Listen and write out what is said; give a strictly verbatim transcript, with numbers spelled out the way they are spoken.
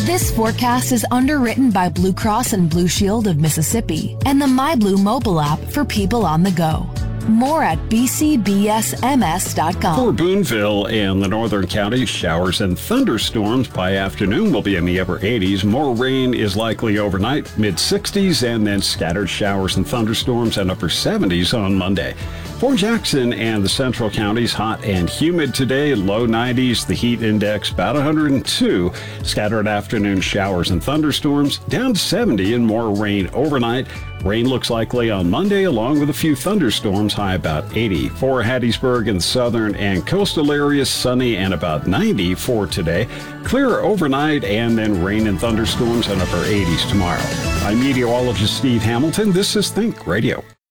This forecast is underwritten by Blue Cross and Blue Shield of Mississippi and the MyBlue mobile app for people on the go. More at b c b s m s dot com. For Boonville and the northern counties, showers and thunderstorms by afternoon will be in the upper eighties. More rain is likely overnight, mid sixties, and then scattered showers and thunderstorms and upper seventies on Monday. For Jackson and the central counties, hot and humid today, low nineties, the heat index about one hundred two. Scattered afternoon showers and thunderstorms, down to seventy and more rain overnight. Rain looks likely on Monday, along with a few thunderstorms, high about eighty. For Hattiesburg and southern and coastal areas, sunny and about ninety for today. Clear overnight and then rain and thunderstorms and upper eighties tomorrow. I'm meteorologist Steve Hamilton. This is Think Radio.